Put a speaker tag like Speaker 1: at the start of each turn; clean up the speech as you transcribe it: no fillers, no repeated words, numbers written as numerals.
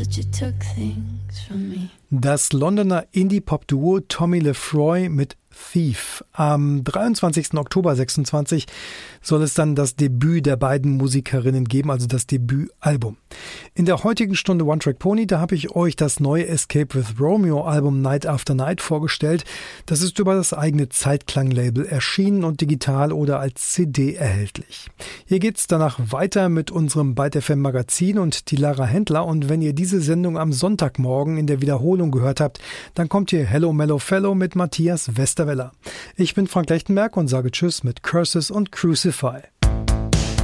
Speaker 1: but you took things from me.
Speaker 2: Das Londoner Indie-Pop-Duo Tommy Lefroy mit Thief. Am 23. Oktober 26 soll es dann das Debüt der beiden Musikerinnen geben, also das Debütalbum. In der heutigen Stunde One Track Pony, da habe ich euch das neue Escape with Romeo Album Night After Night vorgestellt. Das ist über das eigene Zeitklang-Label erschienen und digital oder als CD erhältlich. Hier geht's danach weiter mit unserem Byte FM Magazin und die Lara Händler, und wenn ihr diese Sendung am Sonntagmorgen in der Wiederholung gehört habt, dann kommt hier Hello Mellow Fellow mit Matthias Westerweller. Ich bin Frank Lechtenberg und sage Tschüss mit Curses und Crucify.